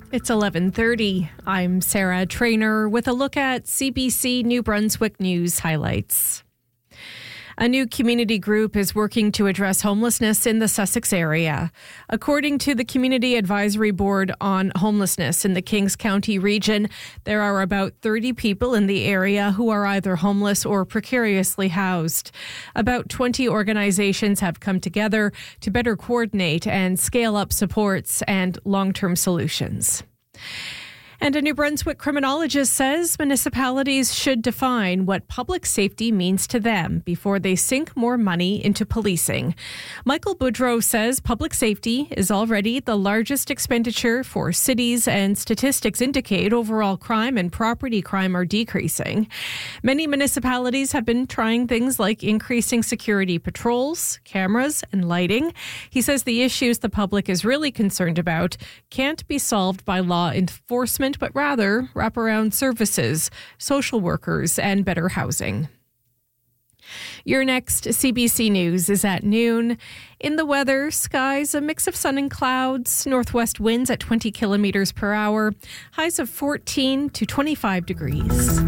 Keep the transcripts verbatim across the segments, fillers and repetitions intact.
It's eleven thirty. I'm Sarah Trainer with a look at C B C New Brunswick News highlights. A new community group is working to address homelessness in the Sussex area. According to the Community Advisory Board on Homelessness in the Kings County region, there are about thirty people in the area who are either homeless or precariously housed. About twenty organizations have come together to better coordinate and scale up supports and long-term solutions. And a New Brunswick criminologist says municipalities should define what public safety means to them before they sink more money into policing. Michael Boudreau says public safety is already the largest expenditure for cities, and statistics indicate overall crime and property crime are decreasing. Many municipalities have been trying things like increasing security patrols, cameras, and lighting. He says the issues the public is really concerned about can't be solved by law enforcement, but rather wraparound services, social workers, and better housing. Your next C B C News is at noon. In the weather, skies a mix of sun and clouds, northwest winds at twenty kilometers per hour, highs of fourteen to twenty-five degrees.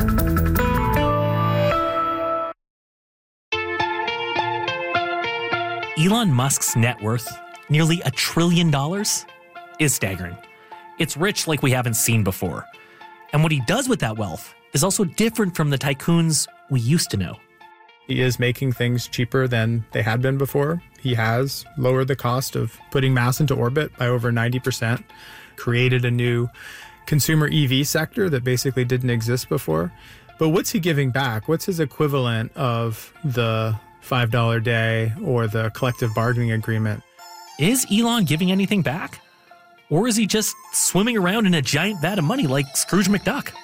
Elon Musk's net worth, nearly a trillion dollars, is staggering. It's rich like we haven't seen before. And what he does with that wealth is also different from the tycoons we used to know. He is making things cheaper than they had been before. He has lowered the cost of putting mass into orbit by over ninety percent, created a new consumer E V sector that basically didn't exist before. But what's he giving back? What's his equivalent of the five dollars day or the collective bargaining agreement? Is Elon giving anything back? Or is he just swimming around in a giant vat of money like Scrooge McDuck?